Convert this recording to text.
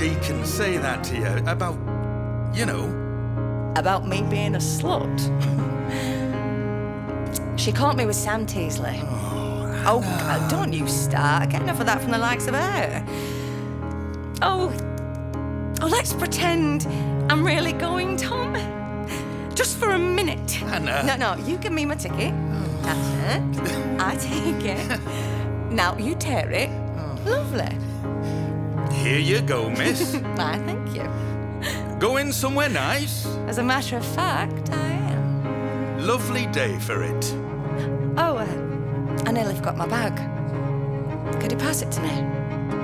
Deacon say that to you about, you know? About me being a slut? She caught me with Sam Teasley. Oh, don't you start. I get enough of that from the likes of her. Oh, let's pretend I'm really going, Tom. Just for a minute. Hannah. No, you give me my ticket. That's it. I take it. Now you tear it. Lovely. Here you go, miss. Why, thank you. Going somewhere nice? As a matter of fact, I am. Lovely day for it. Oh, I nearly forgot my bag. Could you pass it to me?